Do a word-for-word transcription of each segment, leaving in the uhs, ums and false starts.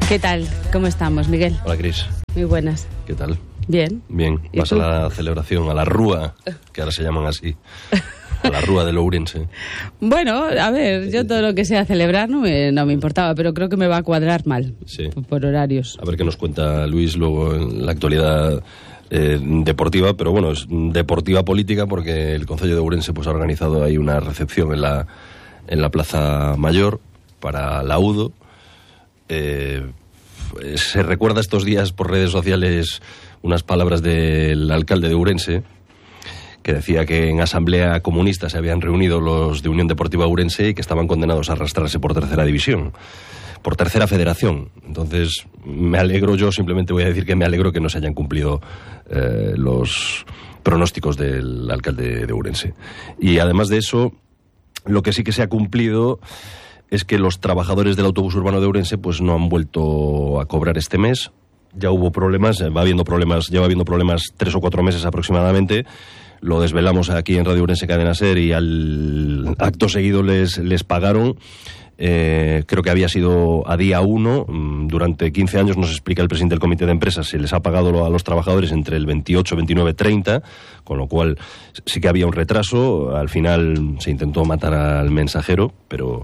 ¿Qué tal? ¿Cómo estamos, Miguel? Hola, Cris. Muy buenas. ¿Qué tal? Bien. Bien. Vas a la celebración, a la Rúa, que ahora se llaman así. A la Rúa de Ourense. Bueno, a ver, yo todo lo que sea celebrar no me, no me importaba, pero creo que me va a cuadrar mal. Sí. Por, por horarios. A ver qué nos cuenta Luis luego en la actualidad eh, deportiva, pero bueno, es deportiva política porque el Concello de Ourense pues ha organizado ahí una recepción en la, en la Plaza Mayor para la U D O. Eh, se recuerda estos días por redes sociales unas palabras del alcalde de Ourense, que decía que en asamblea comunista se habían reunido los de Unión Deportiva Ourense y que estaban condenados a arrastrarse por tercera división, por tercera federación. Entonces, me alegro, yo simplemente voy a decir que me alegro que no se hayan cumplido eh, los pronósticos del alcalde de Ourense. Y además de eso, lo que sí que se ha cumplido es que los trabajadores del autobús urbano de Ourense pues no han vuelto a cobrar este mes. Ya hubo problemas, va habiendo problemas, lleva habiendo problemas tres o cuatro meses aproximadamente. Lo desvelamos aquí en Radio Ourense Cadena Ser y al acto seguido les, les pagaron. Eh, creo que había sido a día uno. Durante quince años, nos explica el presidente del comité de empresas, se les ha pagado a los trabajadores entre el veintiocho, veintinueve, treinta, con lo cual sí que había un retraso. Al final se intentó matar al mensajero, pero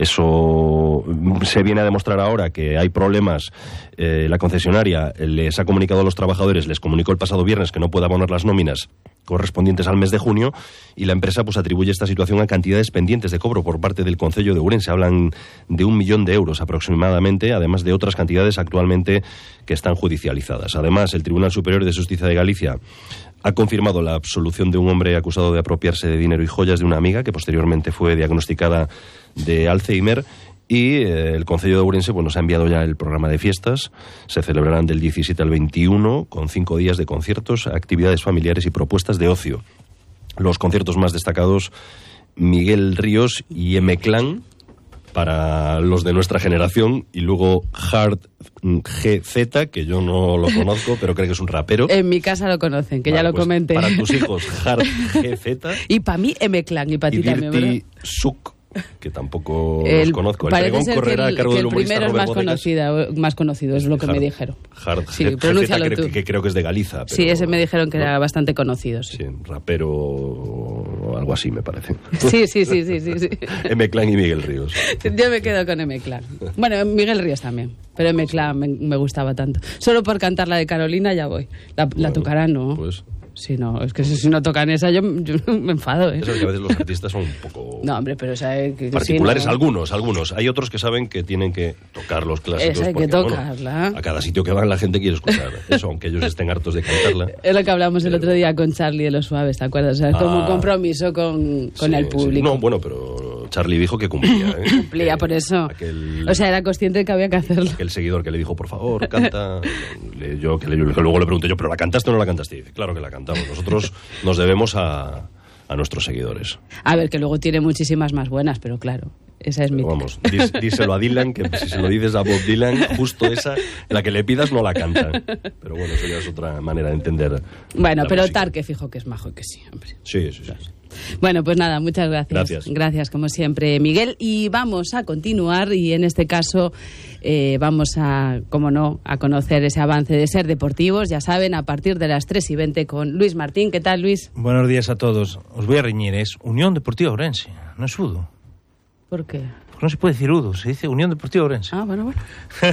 eso se viene a demostrar ahora que hay problemas. Eh, la concesionaria les ha comunicado a los trabajadores, les comunicó el pasado viernes que no puede abonar las nóminas correspondientes al mes de junio, y la empresa pues atribuye esta situación a cantidades pendientes de cobro por parte del Concello de Ourense. Hablan de un millón de euros aproximadamente, además de otras cantidades actualmente que están judicializadas. Además, el Tribunal Superior de Justicia de Galicia ha confirmado la absolución de un hombre acusado de apropiarse de dinero y joyas de una amiga que posteriormente fue diagnosticada de Alzheimer. Y eh, el Concello de Ourense pues, nos ha enviado ya el programa de fiestas. Se celebrarán del diecisiete al veintiuno, con cinco días de conciertos, actividades familiares y propuestas de ocio. Los conciertos más destacados: Miguel Ríos y M-Clan, para los de nuestra generación, y luego Hard G Z, que yo no lo conozco, pero creo que es un rapero. En mi casa lo conocen, que vale, ya lo pues comenté. Para tus hijos, Hard G Z. Y para mí, M-Clan, y para ti también, ¿verdad? Y Suk, que tampoco el, los conozco. El parece ser correrá que el, a cargo que del el primero es más, conocida, más conocido, es lo que Hard, me dijeron. Hard, sí, G, pronúncialo G Z, tú. Que, que creo que es de Galiza. Pero, sí, ese me dijeron que ¿no? era bastante conocido. Sí, sí, rapero o algo así, me parece. Sí, sí, sí, sí, sí, sí. M-Clan y Miguel Ríos. Yo me quedo con M-Clan. Bueno, Miguel Ríos también, pero M-Clan me, me gustaba tanto. Solo por cantar la de Carolina ya voy. La, bueno, la tocarán, ¿no? Pues... Sí, no, es que si no tocan esa yo, yo me enfado, ¿eh? Eso es que a veces los artistas son un poco... No, hombre, pero o sea, que, particulares, sí, no. algunos, algunos. Hay otros que saben que tienen que tocar los clásicos. Esa hay porque, que tocarla. Bueno, a cada sitio que van la gente quiere escuchar eso, aunque ellos estén hartos de cantarla. Es lo que hablamos pero... el otro día con Charlie de Los Suaves, ¿te acuerdas? O sea, es como un compromiso con, con sí, el público. Sí. No, bueno, pero Charlie dijo que cumplía, ¿eh? Cumplía, que, por eso. Aquel, o sea, era consciente de que había que hacerlo. Aquel seguidor que le dijo, por favor, canta. le, yo, que, le, que luego le pregunté yo, ¿pero la cantaste o no la cantaste? Y dice, claro que la cantamos. Nosotros nos debemos a, a nuestros seguidores. A ver, que luego tiene muchísimas más buenas, pero claro, esa es mi... Vamos, dís, díselo a Dylan, que si se lo dices a Bob Dylan, justo esa, la que le pidas no la canta. Pero bueno, eso ya es otra manera de entender. Bueno, pero música. Tar, que fijo que es majo, que sí, hombre. Sí, sí, sí. Bueno, pues nada, muchas gracias. Gracias. Gracias, como siempre, Miguel. Y vamos a continuar, y en este caso eh, vamos a, como no, a conocer ese avance de Ser Deportivos. Ya saben, a partir de las tres y veinte con Luis Martín. ¿Qué tal, Luis? Buenos días a todos. Os voy a reñir, es Unión Deportiva Ourense, no es U D O. ¿Por qué? Porque no se puede decir U D O, se dice Unión Deportiva Ourense. Ah, bueno, bueno.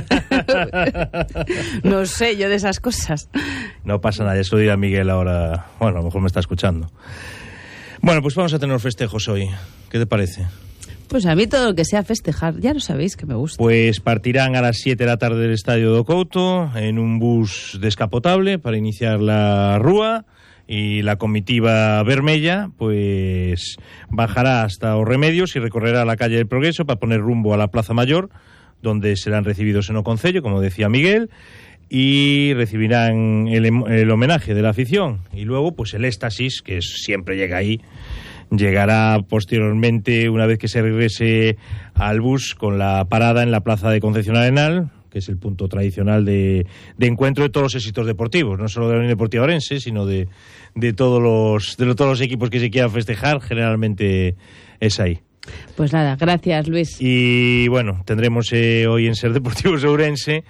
No sé yo de esas cosas. No pasa nada, eso dirá Miguel ahora. Bueno, a lo mejor me está escuchando. Bueno, pues vamos a tener festejos hoy. ¿Qué te parece? Pues a mí todo lo que sea festejar, ya lo sabéis que me gusta. Pues partirán a las siete de la tarde del Estadio do Couto en un bus descapotable para iniciar la rúa, y la comitiva vermella pues bajará hasta Os Remedios y recorrerá la calle del Progreso para poner rumbo a la Plaza Mayor, donde serán recibidos en o Concello, como decía Miguel, y recibirán el, el homenaje de la afición, y luego pues el éxtasis, que siempre llega ahí, llegará posteriormente, una vez que se regrese al bus, con la parada en la plaza de Concepción Arenal, que es el punto tradicional de, de encuentro de todos los éxitos deportivos, no solo de la Unión Deportiva Ourense, sino de, de, todos los, de todos los equipos que se quieran festejar. Generalmente es ahí. Pues nada, gracias, Luis. Y bueno, tendremos eh, hoy en Ser Deportivos de Ourense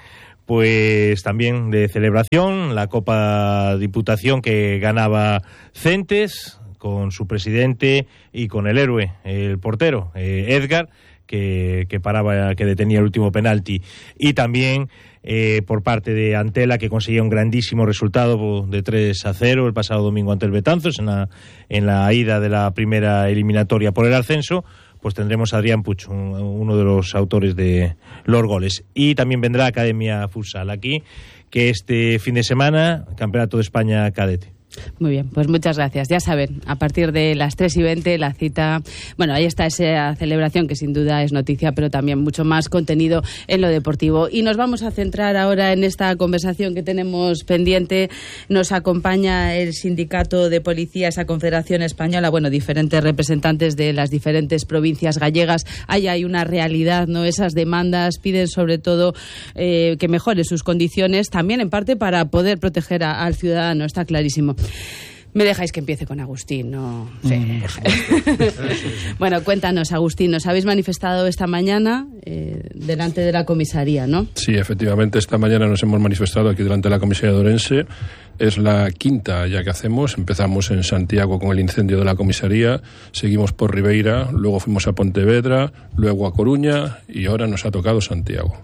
pues también de celebración la Copa Diputación que ganaba Centes con su presidente y con el héroe, el portero, eh, Edgar, que, que paraba, que detenía el último penalti. Y también eh, por parte de Antela, que conseguía un grandísimo resultado de tres a cero el pasado domingo ante el Betanzos en la, en la ida de la primera eliminatoria por el ascenso. Pues tendremos a Adrián Puch, un, uno de los autores de los goles. Y también vendrá Academia Futsal aquí, que este fin de semana, Campeonato de España Cadete. Muy bien, pues muchas gracias. Ya saben, a partir de las tres y veinte la cita, bueno, ahí está esa celebración que sin duda es noticia, pero también mucho más contenido en lo deportivo. Y nos vamos a centrar ahora en esta conversación que tenemos pendiente. Nos acompaña el Sindicato de Policía, esa Confederación Española, bueno, diferentes representantes de las diferentes provincias gallegas. Ahí hay una realidad, ¿no? Esas demandas piden sobre todo eh, que mejore sus condiciones, también en parte para poder proteger a, al ciudadano, está clarísimo. Me dejáis que empiece con Agustín, ¿no? Sí. Mm, por supuesto. Bueno, cuéntanos, Agustín, nos habéis manifestado esta mañana eh, delante de la comisaría, ¿no? Sí, efectivamente, esta mañana nos hemos manifestado aquí delante de la comisaría de Ourense. Es la quinta ya que hacemos. Empezamos en Santiago con el incendio de la comisaría, seguimos por Ribeira, luego fuimos a Pontevedra, luego a Coruña y ahora nos ha tocado Santiago.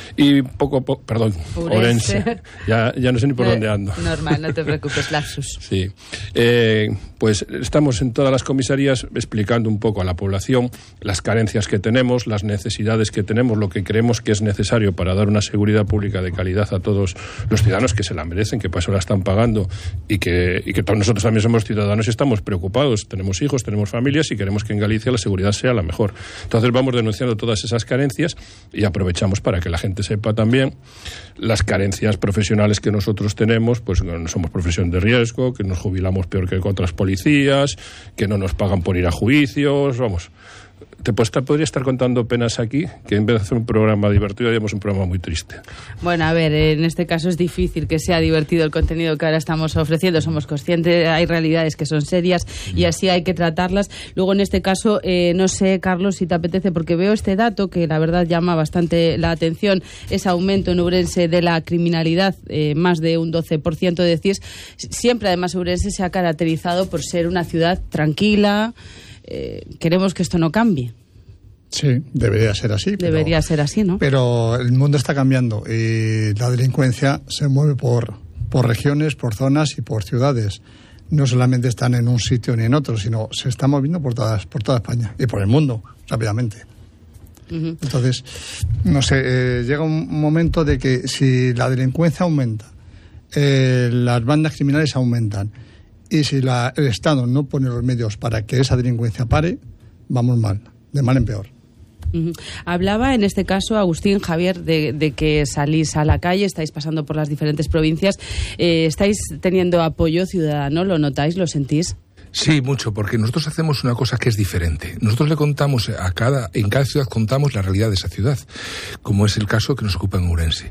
Y poco a poco, perdón, Ourense. Ourense. Ya, ya no sé ni por no, dónde ando. Normal, no te preocupes, lapsus. Sí. Eh, pues estamos en todas las comisarías explicando un poco a la población las carencias que tenemos, las necesidades que tenemos, lo que creemos que es necesario para dar una seguridad pública de calidad a todos los ciudadanos que se la merecen, que para eso la están pagando y que, y que todos nosotros también somos ciudadanos y estamos preocupados. Tenemos hijos, tenemos familias y queremos que en Galicia la seguridad sea la mejor. Entonces vamos denunciando todas esas carencias y aprovechamos para que la gente sepa también las carencias profesionales que nosotros tenemos, pues no somos profesión de riesgo, que nos jubilamos peor que otras policías, que no nos pagan por ir a juicios, vamos. Te podría estar contando penas aquí, que en vez de hacer un programa divertido haríamos un programa muy triste. Bueno, a ver, en este caso es difícil que sea divertido el contenido que ahora estamos ofreciendo, somos conscientes, hay realidades que son serias y así hay que tratarlas. Luego, en este caso, eh, no sé, Carlos, si te apetece, porque veo este dato que la verdad llama bastante la atención, ese aumento en Ourense de la criminalidad, eh, más de un doce por ciento, decís. Siempre, además, Ourense se ha caracterizado por ser una ciudad tranquila. Eh, queremos que esto no cambie. Sí, debería ser así. Debería pero, ser así, ¿no? Pero el mundo está cambiando y la delincuencia se mueve por, por regiones, por zonas y por ciudades. No solamente están en un sitio ni en otro, sino se está moviendo por todas, por toda España y por el mundo, rápidamente. Uh-huh. Entonces, no sé, eh, llega un momento de que si la delincuencia aumenta, eh, las bandas criminales aumentan, y si la, el Estado no pone los medios para que esa delincuencia pare, vamos mal, de mal en peor. Uh-huh. Hablaba en este caso Agustín, Javier, de, de que salís a la calle, estáis pasando por las diferentes provincias, eh, estáis teniendo apoyo ciudadano, ¿lo notáis, lo sentís? Sí, mucho, porque nosotros hacemos una cosa que es diferente. Nosotros le contamos a cada, en cada ciudad contamos la realidad de esa ciudad, como es el caso que nos ocupa en Ourense.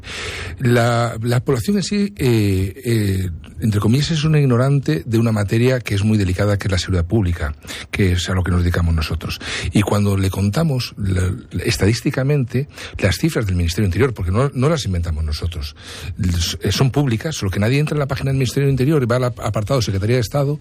La, la población en sí, eh, eh, entre comillas, es una ignorante de una materia que es muy delicada, que es la seguridad pública, que es a lo que nos dedicamos nosotros. Y cuando le contamos la, la, estadísticamente las cifras del Ministerio del Interior, porque no, no las inventamos nosotros, son públicas, solo que nadie entra en la página del Ministerio del Interior y va al apartado Secretaría de Estado.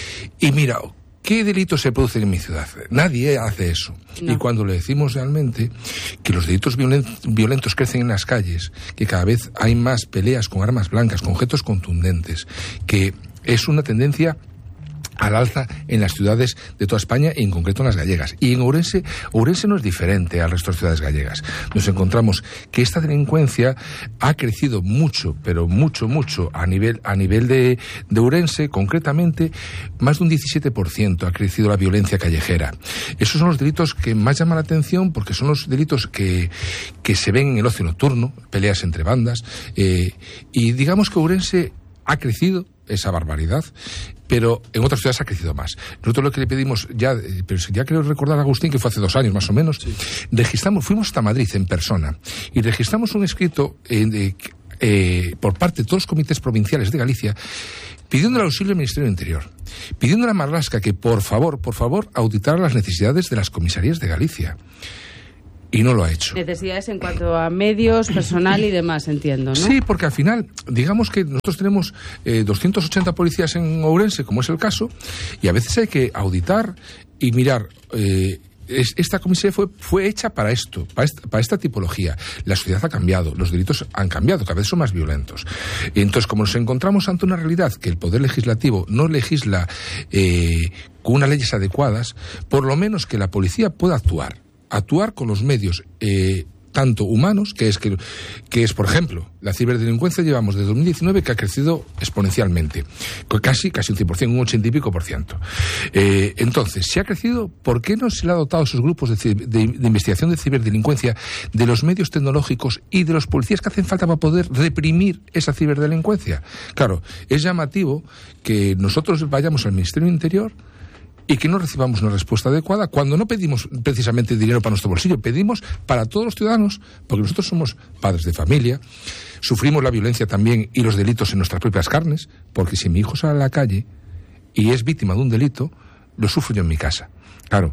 Y mira, ¿qué delitos se producen en mi ciudad? Nadie hace eso. No. Y cuando le decimos realmente que los delitos violentos crecen en las calles, que cada vez hay más peleas con armas blancas, con objetos contundentes, que es una tendencia al alza en las ciudades de toda España y en concreto en las gallegas. Y en Ourense, Ourense no es diferente al resto de ciudades gallegas. Nos encontramos que esta delincuencia ha crecido mucho, pero mucho, mucho a nivel, a nivel de, de Ourense, concretamente, más de un diecisiete por ciento ha crecido la violencia callejera. Esos son los delitos que más llaman la atención porque son los delitos que, que se ven en el ocio nocturno, peleas entre bandas, eh, y digamos que Ourense ha crecido esa barbaridad, pero en otras ciudades ha crecido más. Nosotros lo que le pedimos ya, pero ya creo recordar a Agustín que fue hace dos años más o menos, sí. registramos, fuimos hasta Madrid en persona y registramos un escrito eh, de, eh, por parte de todos los comités provinciales de Galicia, pidiendo el auxilio del Ministerio del Interior, pidiendo a Marlaska que por favor, por favor, auditara las necesidades de las comisarías de Galicia. Y no lo ha hecho. Necesidades en cuanto a medios, personal y demás, entiendo, ¿no? Sí, porque al final, digamos que nosotros tenemos eh, doscientos ochenta policías en Ourense, como es el caso, y a veces hay que auditar y mirar... Eh, esta comisaría fue, fue hecha para esto, para esta, para esta tipología. La sociedad ha cambiado, los delitos han cambiado, cada vez son más violentos. Y entonces, como nos encontramos ante una realidad que el Poder Legislativo no legisla eh, con unas leyes adecuadas, por lo menos que la policía pueda actuar, actuar con los medios eh, tanto humanos, que es, que, que es, por ejemplo, la ciberdelincuencia llevamos desde dos mil diecinueve que ha crecido exponencialmente, casi, casi un cien por ciento, un ochenta y pico por ciento. Eh, entonces, si ha crecido, ¿por qué no se le ha dotado a esos grupos de, de, de investigación de ciberdelincuencia de los medios tecnológicos y de los policías que hacen falta para poder reprimir esa ciberdelincuencia? Claro, es llamativo que nosotros vayamos al Ministerio del Interior y que no recibamos una respuesta adecuada cuando no pedimos precisamente dinero para nuestro bolsillo, pedimos para todos los ciudadanos, porque nosotros somos padres de familia, sufrimos la violencia también y los delitos en nuestras propias carnes, porque si mi hijo sale a la calle y es víctima de un delito, lo sufro yo en mi casa. Claro,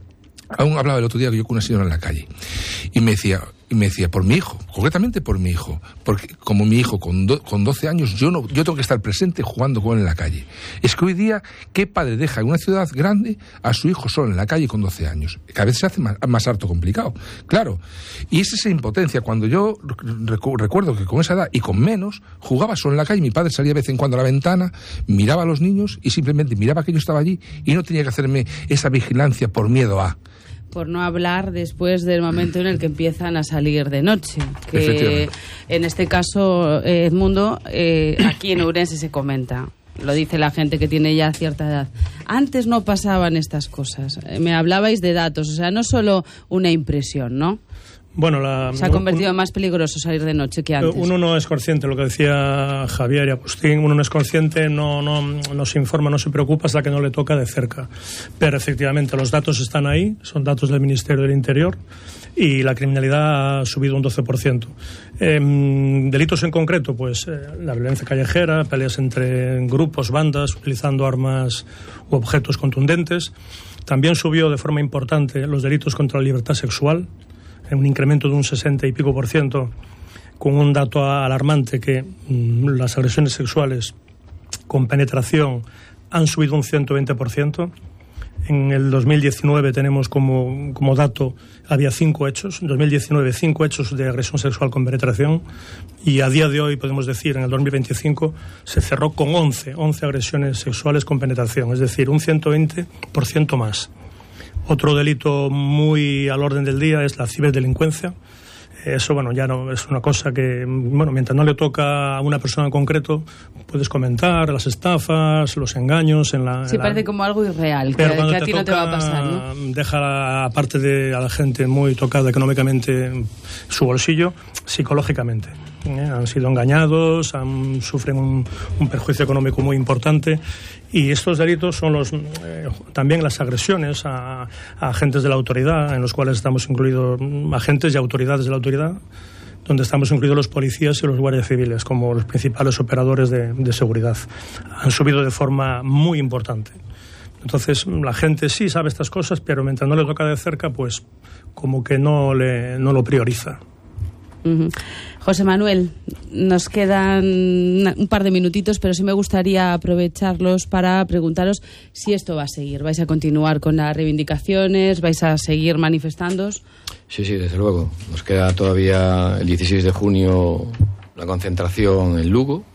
aún hablaba el otro día que yo con una señora en la calle y me decía... Y me decía, por mi hijo, concretamente por mi hijo, porque como mi hijo con, do, con doce años, yo no yo tengo que estar presente jugando con él en la calle. Es que hoy día, ¿qué padre deja en una ciudad grande a su hijo solo en la calle con doce años? Cada vez se hace más, más harto complicado, claro. Y es esa impotencia, cuando yo recu recuerdo que con esa edad y con menos, jugaba solo en la calle, mi padre salía de vez en cuando a la ventana, miraba a los niños y simplemente miraba que yo estaba allí y no tenía que hacerme esa vigilancia por miedo a... Por no hablar después del momento en el que empiezan a salir de noche. Que en este caso, eh, Edmundo, eh, aquí en Ourense se comenta. Lo dice la gente que tiene ya cierta edad. Antes no pasaban estas cosas. Eh, me hablabais de datos, o sea, no solo una impresión, ¿no? Bueno, la, se ha convertido en más peligroso salir de noche que antes. Uno no es consciente, lo que decía Javier y Agustín, uno no es consciente, no, no, no se informa, no se preocupa hasta que no le toca de cerca. Pero efectivamente los datos están ahí, son datos del Ministerio del Interior y la criminalidad ha subido un doce por ciento. Eh, delitos en concreto, pues eh, la violencia callejera, peleas entre grupos, bandas, utilizando armas u objetos contundentes. También subió de forma importante los delitos contra la libertad sexual, en un incremento de un sesenta y pico por ciento, con un dato alarmante que mmm, las agresiones sexuales con penetración han subido un ciento veinte por ciento. En el dos mil diecinueve tenemos como, como dato, había cinco hechos, en dos mil diecinueve cinco hechos de agresión sexual con penetración, y a día de hoy podemos decir, en el dos mil veinticinco se cerró con once, once agresiones sexuales con penetración, es decir, un ciento veinte por ciento más. Otro delito muy al orden del día es la ciberdelincuencia. Eso, bueno, ya no es una cosa que, bueno, mientras no le toca a una persona en concreto, puedes comentar las estafas, los engaños en la... Sí, en parece la... como algo irreal, que, que a ti toca, no te va a pasar, ¿no? Deja, aparte de a la gente muy tocada económicamente, su bolsillo, psicológicamente. ¿eh? Han sido engañados, han, sufren un, un perjuicio económico muy importante. Y estos delitos son los eh, también las agresiones a, a agentes de la autoridad, en los cuales estamos incluidos agentes y autoridades de la autoridad, donde estamos incluidos los policías y los guardias civiles como los principales operadores de, de seguridad. Han subido de forma muy importante. Entonces, la gente sí sabe estas cosas, pero mientras no le toca de cerca, pues como que no, le, no lo prioriza. Uh-huh. José Manuel, nos quedan un par de minutitos, pero sí me gustaría aprovecharlos para preguntaros si esto va a seguir. ¿Vais a continuar con las reivindicaciones? ¿Vais a seguir manifestándoos? Sí, sí, desde luego. Nos queda todavía el dieciséis de junio la concentración en Lugo.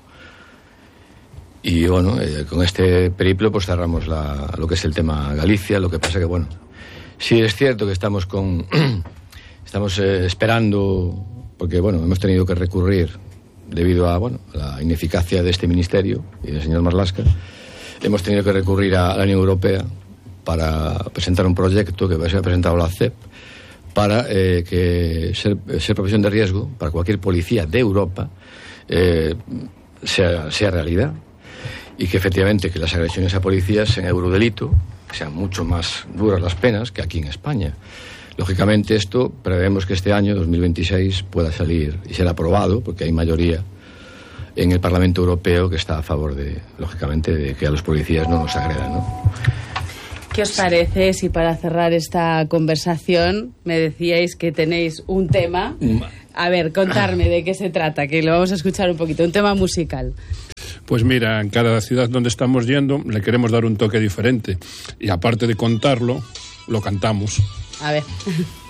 Y bueno, eh, con este periplo pues cerramos la, lo que es el tema Galicia. Lo que pasa que, bueno, sí es cierto que estamos con estamos eh, esperando... porque bueno, hemos tenido que recurrir debido a bueno, a la ineficacia de este ministerio y del señor Marlaska. Hemos tenido que recurrir a la Unión Europea para presentar un proyecto que va a ser presentado a la C E P para eh, que ser, ser profesión de riesgo para cualquier policía de Europa eh, sea, sea realidad, y que efectivamente que las agresiones a policías sean eurodelito, que sean mucho más duras las penas que aquí en España. Lógicamente esto prevemos que este año, dos mil veintiséis, pueda salir y ser aprobado, porque hay mayoría en el Parlamento Europeo, que está a favor de, lógicamente, de que a los policías no nos agredan, ¿no? ¿Qué os parece si para cerrar esta conversación me decíais que tenéis un tema? A ver, contarme de qué se trata, que lo vamos a escuchar un poquito, un tema musical. Pues mira, en cada ciudad donde estamos yendo le queremos dar un toque diferente y aparte de contarlo, lo cantamos. A ver.